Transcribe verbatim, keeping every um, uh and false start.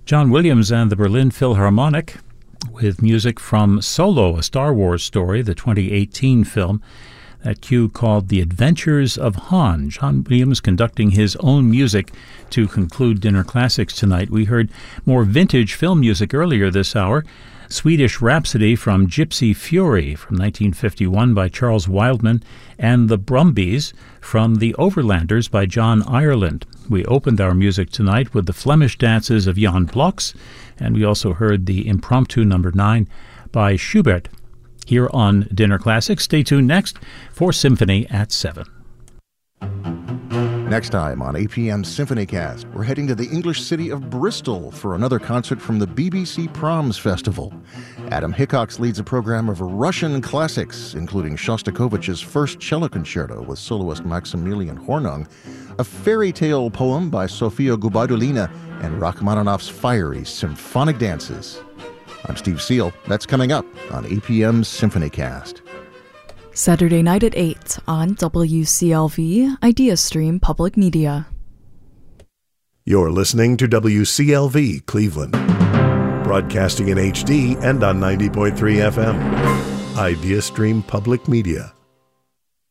John Williams and the Berlin Philharmonic with music from Solo, a Star Wars story, the twenty eighteen film. That cue called The Adventures of Han. John Williams conducting his own music to conclude Dinner Classics tonight. We heard more vintage film music earlier this hour. Swedish Rhapsody from Gypsy Fury from nineteen fifty-one by Charles Wildman, and The Brumbies from The Overlanders by John Ireland. We opened our music tonight with the Flemish dances of Jan Bloks, and we also heard the Impromptu Number nine by Schubert. Here on Dinner Classics, stay tuned next for Symphony at seven. Next time on A P M SymphonyCast, we're heading to the English city of Bristol for another concert from the B B C Proms Festival. Adam Hickox leads a program of Russian classics, including Shostakovich's First Cello Concerto with soloist Maximilian Hornung, a fairy tale poem by Sofia Gubaidulina, and Rachmaninoff's fiery symphonic dances. I'm Steve Seal. That's coming up on A P M SymphonyCast. Saturday night at eight on W C L V IdeaStream Public Media. You're listening to W C L V Cleveland, broadcasting in H D and on ninety point three F M. IdeaStream Public Media.